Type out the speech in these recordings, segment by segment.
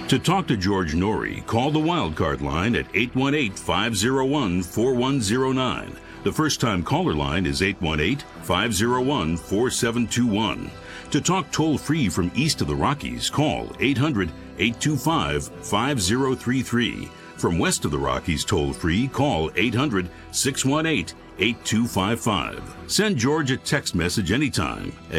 To talk to George Norrie, call the Wildcard line at 818-501-4109. The first-time caller line is 818-501-4721. To talk toll-free from east of the Rockies, call 800-825-5033. From west of the Rockies toll-free, call 800-618-8255. Send George a text message anytime at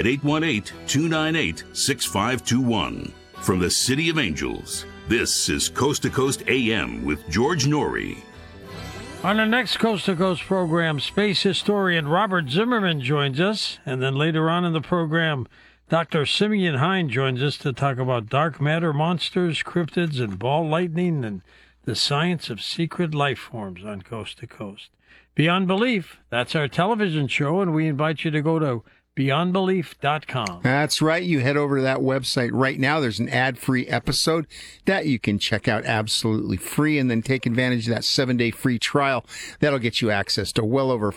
818-298-6521. From the City of Angels, this is Coast to Coast AM with George Norrie. On the next Coast to Coast program, space historian Robert Zimmerman joins us. And then later on in the program, Dr. Simeon Hein joins us to talk about dark matter monsters, cryptids, and ball lightning, and the science of secret life forms on Coast to Coast. Beyond Belief, that's our television show, and we invite you to go to beyondbelief.com. That's right. You head over to that website right now. There's an ad-free episode that you can check out absolutely free and then take advantage of that 7-day free trial. That'll get you access to well over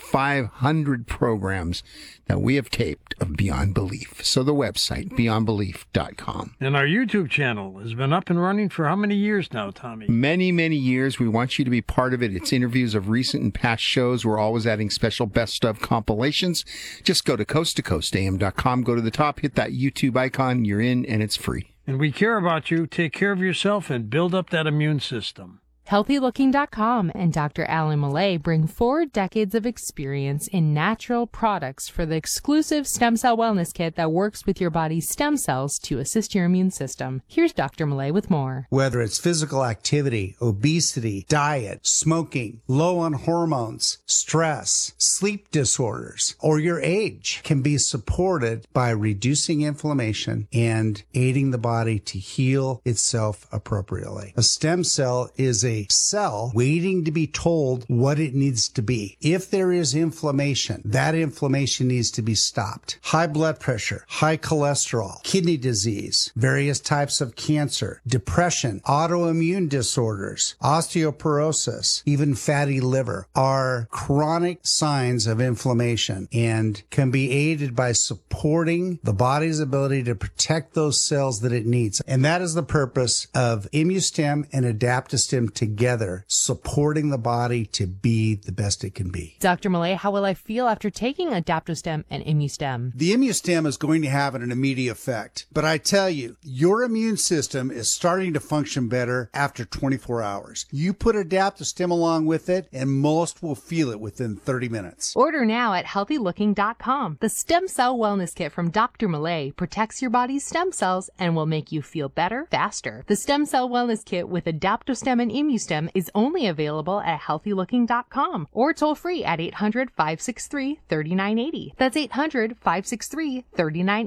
500 programs that we have taped of Beyond Belief. So the website, beyondbelief.com. And our YouTube channel has been up and running for how many years now, Tommy? Many, many years. We want you to be part of it. It's interviews of recent and past shows. We're always adding special best of compilations. Just go to coasttocoastam.com, go to the top, hit that YouTube icon. You're in, and it's free. And we care about you. Take care of yourself and build up that immune system. HealthyLooking.com and Dr. Alan Millay bring 4 decades of experience in natural products for the exclusive Stem Cell Wellness Kit that works with your body's stem cells to assist your immune system. Here's Dr. Millay with more. Whether it's physical activity, obesity, diet, smoking, low on hormones, stress, sleep disorders, or your age can be supported by reducing inflammation and aiding the body to heal itself appropriately. A stem cell is a cell waiting to be told what it needs to be. If there is inflammation, that inflammation needs to be stopped. High blood pressure, high cholesterol, kidney disease, various types of cancer, depression, autoimmune disorders, osteoporosis, even fatty liver are chronic signs of inflammation and can be aided by supporting the body's ability to protect those cells that it needs. And that is the purpose of ImmuStem and AdaptoStem together, supporting the body to be the best it can be. Dr. Millay, how will I feel after taking AdaptoStem and ImmuStem? The ImmuStem is going to have an immediate effect, but I tell you, your immune system is starting to function better after 24 hours. You put AdaptoStem along with it, and most will feel it within 30 minutes. Order now at HealthyLooking.com. The Stem Cell Wellness Kit from Dr. Millay protects your body's stem cells and will make you feel better faster. The Stem Cell Wellness Kit with AdaptoStem and ImmuStem is only available at HealthyLooking.com or toll free at 800-563-3980. That's 800-563-3980.